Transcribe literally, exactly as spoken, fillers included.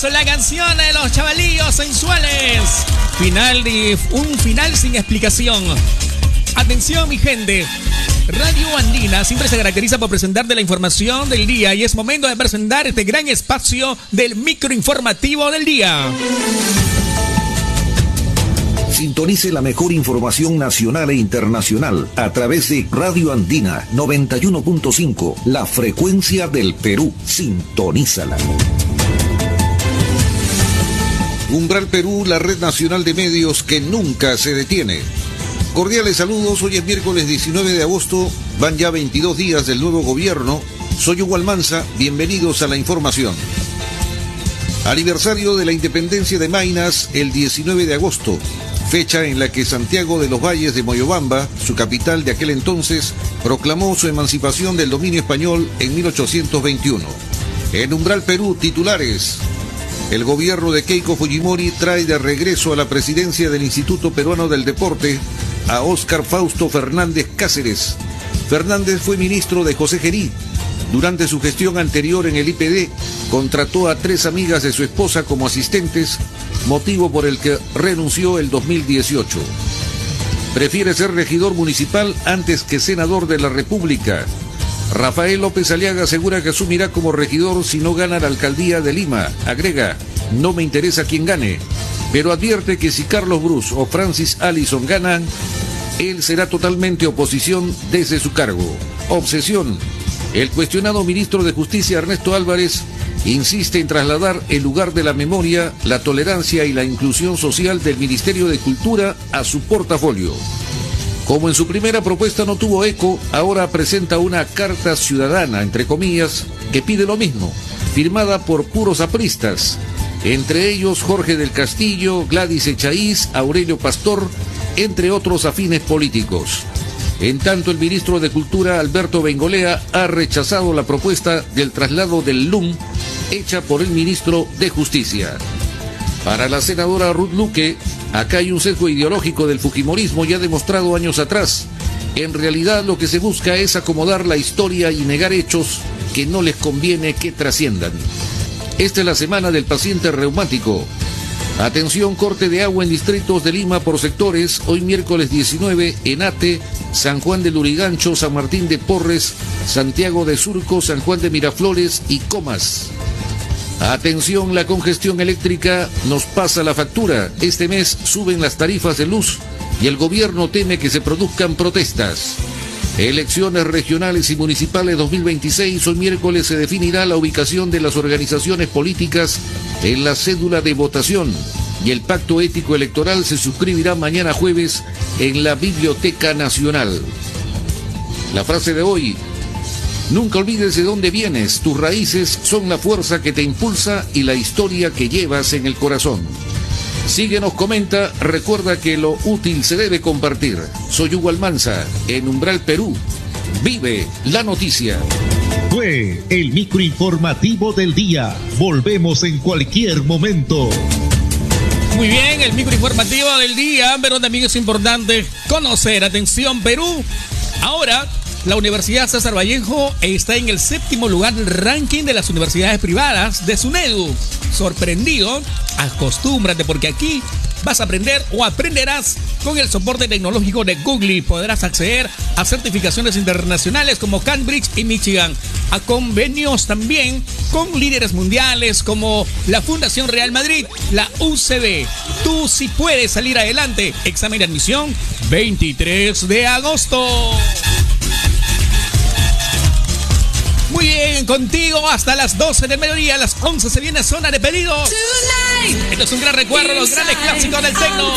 la canción de los chavalillos sensuales. Final de un final sin explicación. Atención, mi gente. Radio Andina siempre se caracteriza por presentarte la información del día y es momento de presentar este gran espacio del microinformativo del día. Sintonice la mejor información nacional e internacional a través de Radio Andina noventa y uno punto cinco, la frecuencia del Perú. Sintonízala. Umbral Perú, la red nacional de medios que nunca se detiene. Cordiales saludos, hoy es miércoles diecinueve de agosto, van ya veintidós días del nuevo gobierno. Soy Hugo Almanza, bienvenidos a la información. Aniversario de la independencia de Maynas, el diecinueve de agosto, fecha en la que Santiago de los Valles de Moyobamba, su capital de aquel entonces, proclamó su emancipación del dominio español en mil ochocientos veintiuno. En Umbral Perú, titulares. El gobierno de Keiko Fujimori trae de regreso a la presidencia del Instituto Peruano del Deporte a Óscar Fausto Fernández Cáceres. Fernández fue ministro de José Gerí. Durante su gestión anterior en el I P D, contrató a tres amigas de su esposa como asistentes, motivo por el que renunció el dos mil dieciocho. Prefiere ser regidor municipal antes que senador de la República. Rafael López Aliaga asegura que asumirá como regidor si no gana la alcaldía de Lima. Agrega, no me interesa quién gane, pero advierte que si Carlos Bruce o Francis Allison ganan, él será totalmente oposición desde su cargo. Obsesión. El cuestionado ministro de Justicia Ernesto Álvarez insiste en trasladar el lugar de la memoria, la tolerancia y la inclusión social del Ministerio de Cultura a su portafolio. Como en su primera propuesta no tuvo eco, ahora presenta una carta ciudadana, entre comillas, que pide lo mismo, firmada por puros apristas, entre ellos Jorge del Castillo, Gladys Echaíz, Aurelio Pastor, entre otros afines políticos. En tanto, el ministro de Cultura, Alberto Bengolea, ha rechazado la propuesta del traslado del L U M hecha por el ministro de Justicia. Para la senadora Ruth Luque, acá hay un sesgo ideológico del fujimorismo ya demostrado años atrás. En realidad lo que se busca es acomodar la historia y negar hechos que no les conviene que trasciendan. Esta es la semana del paciente reumático. Atención, corte de agua en distritos de Lima por sectores. Hoy miércoles diecinueve en Ate, San Juan de Lurigancho, San Martín de Porres, Santiago de Surco, San Juan de Miraflores y Comas. Atención, la congestión eléctrica nos pasa la factura. Este mes suben las tarifas de luz y el gobierno teme que se produzcan protestas. Elecciones regionales y municipales dos mil veintiséis. Hoy miércoles se definirá la ubicación de las organizaciones políticas en la cédula de votación y el pacto ético electoral se suscribirá mañana jueves en la Biblioteca Nacional. La frase de hoy: nunca olvides de dónde vienes, tus raíces son la fuerza que te impulsa y la historia que llevas en el corazón. Síguenos, comenta, recuerda que lo útil se debe compartir. Soy Hugo Almanza, en Umbral Perú. Vive la noticia. Fue el microinformativo del día. Volvemos en cualquier momento. Muy bien, el microinformativo del día, pero también es importante conocer. Atención, Perú. Ahora, la Universidad César Vallejo está en el séptimo lugar del ranking de las universidades privadas de SUNEDU. ¿Sorprendido? Acostúmbrate, porque aquí vas a aprender o aprenderás con el soporte tecnológico de Google y podrás acceder a certificaciones internacionales como Cambridge y Michigan, a convenios también con líderes mundiales como la Fundación Real Madrid, la U C B. Tú sí puedes salir adelante. Examen de admisión veintitrés de agosto. Muy bien, contigo hasta las doce del mediodía, a las once se viene Zona de Pedidos. Esto es un gran recuerdo, los grandes clásicos del techno.